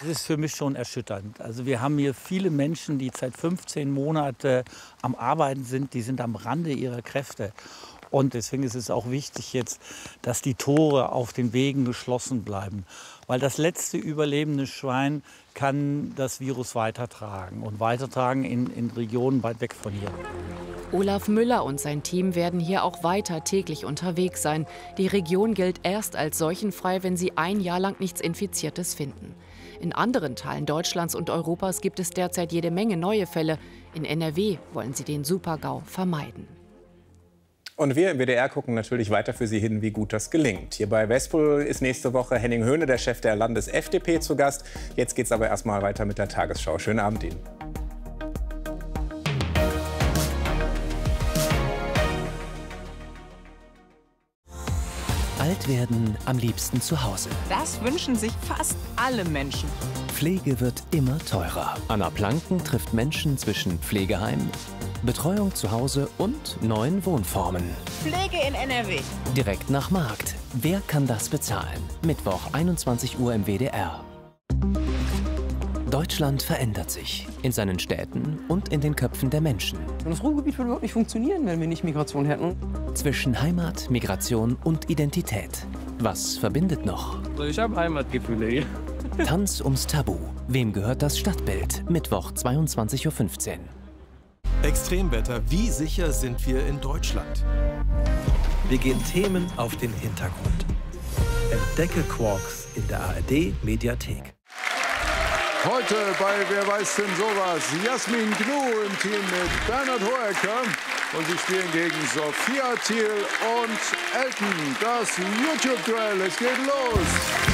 Das ist für mich schon erschütternd. Also wir haben hier viele Menschen, die seit 15 Monaten am Arbeiten sind, die sind am Rande ihrer Kräfte. Und deswegen ist es auch wichtig jetzt, dass die Tore auf den Wegen geschlossen bleiben. Weil das letzte überlebende Schwein kann das Virus weitertragen und weitertragen in Regionen weit weg von hier. Olaf Müller und sein Team werden hier auch weiter täglich unterwegs sein. Die Region gilt erst als seuchenfrei, wenn sie ein Jahr lang nichts Infiziertes finden. In anderen Teilen Deutschlands und Europas gibt es derzeit jede Menge neue Fälle. In NRW wollen sie den Super-GAU vermeiden. Und wir im WDR gucken natürlich weiter für Sie hin, wie gut das gelingt. Hier bei Westpol ist nächste Woche Henning Höhne, der Chef der Landes-FDP, zu Gast. Jetzt geht es aber erst mal weiter mit der Tagesschau. Schönen Abend Ihnen. Alt werden am liebsten zu Hause. Das wünschen sich fast alle Menschen. Pflege wird immer teurer. Anna Planken trifft Menschen zwischen Pflegeheim, Betreuung zu Hause und neuen Wohnformen. Pflege in NRW. Direkt nach Markt. Wer kann das bezahlen? Mittwoch, 21 Uhr im WDR. Deutschland verändert sich. In seinen Städten und in den Köpfen der Menschen. Das Ruhrgebiet würde überhaupt nicht funktionieren, wenn wir nicht Migration hätten. Zwischen Heimat, Migration und Identität. Was verbindet noch? Ich habe Heimatgefühle hier. Tanz ums Tabu. Wem gehört das Stadtbild? Mittwoch, 22:15 Uhr. Extremwetter. Wie sicher sind wir in Deutschland? Wir gehen Themen auf den Hintergrund. Entdecke Quarks in der ARD-Mediathek. Heute bei Wer weiß denn sowas? Jasmin Gnu im Team mit Bernhard Hoeker. Und sie spielen gegen Sophia Thiel und Elton. Das YouTube-Duell, es geht los.